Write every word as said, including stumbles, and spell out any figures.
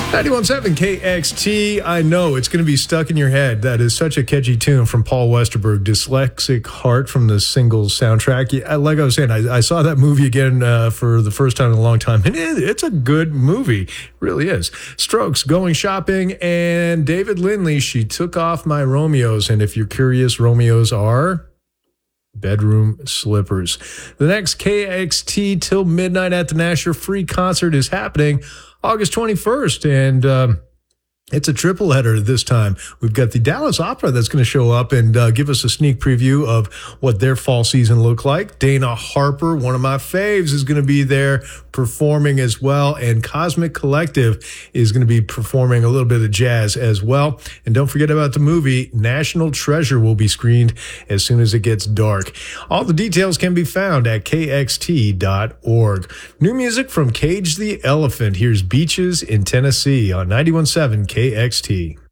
ninety-one point seven K X T. I know it's going to be stuck in your head. That is such a catchy tune from Paul Westerberg, Dyslexic Heart from the Singles soundtrack. Yeah, like I was saying, I, I saw that movie again uh, for the first time in a long time, and it, it's a good movie. It really is. Strokes, Going Shopping, and David Lindley, She Took Off My Romeos. And if you're curious, Romeos are bedroom slippers. The next K X T Till Midnight at the Nasher free concert is happening August twenty-first, and um, it's a triple header this time. We've got the Dallas Opera that's going to show up and uh, give us a sneak preview of what their fall season look like. Dana Harper, one of my faves, is going to be there performing as well, and Cosmic Collective is going to be performing a little bit of jazz as well. And don't forget about the movie National Treasure will be screened as soon as it gets dark. All the details can be found at K X T dot org. New music from Cage the Elephant. Here's Beaches in Tennessee on ninety-one point seven K X T.